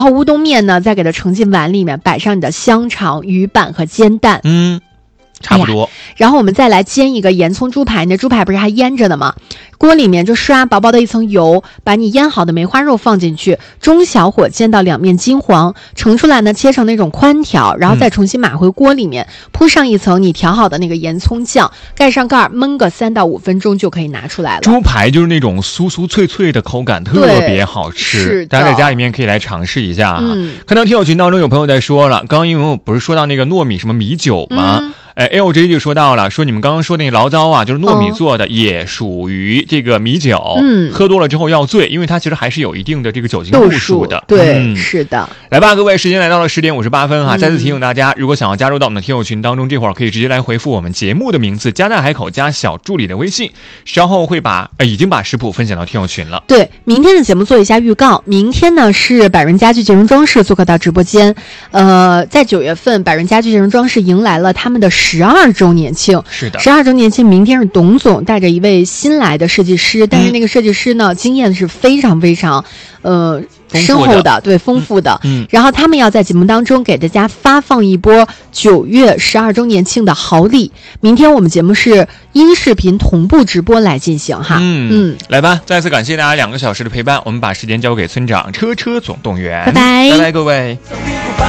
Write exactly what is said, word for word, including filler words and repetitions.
然后乌冬面呢，再给它盛进碗里面，摆上你的香肠、鱼板和煎蛋。 嗯，差不多、 哎。然后我们再来煎一个盐葱猪排，你的猪排不是还腌着的吗？锅里面就刷薄薄的一层油，把你腌好的梅花肉放进去，中小火煎到两面金黄，盛出来呢切成那种宽条，然后再重新码回锅里面，嗯、铺上一层你调好的那个盐葱酱，盖上盖，焖个三到五分钟就可以拿出来了。 猪排就是那种酥酥脆脆的口感，特别好吃，大家在家里面可以来尝试一下哈。嗯、看到听友群当中有朋友在说了，刚刚因为我不是说到那个糯米什么米酒吗？嗯哎 ，L J 就说到了，说你们刚刚说那个醪糟啊，就是糯米做的，也属于这个米酒。嗯，喝多了之后要醉，因为它其实还是有一定的这个酒精度数的。 对、嗯，是的。 来吧，各位，时间来到了十点五十八分哈、嗯。再次提醒大家，如果想要加入到我们的听友群当中，这会儿可以直接来回复我们节目的名字，加大海口加小助理的微信，稍后会把呃已经把食谱分享到听友群了。 对，明天的节目做一下预告。明天呢是百润家居集成装饰做客到直播间。呃，在九月份，百润家居集成装饰迎来了他们的十二周年庆。 是的， 十二周年庆，明天是董总带着一位新来的设计师，但是那个设计师呢，嗯、经验是非常非常，呃，深厚的，对，丰富的。嗯，然后他们要在节目当中给大家发放一波九月十二周年庆的好礼。明天我们节目是音视频同步直播来进行哈。 嗯嗯，来吧，再次感谢大家两个小时的陪伴，我们把时间交给村长，车车总动员， 拜拜， 拜拜，各位。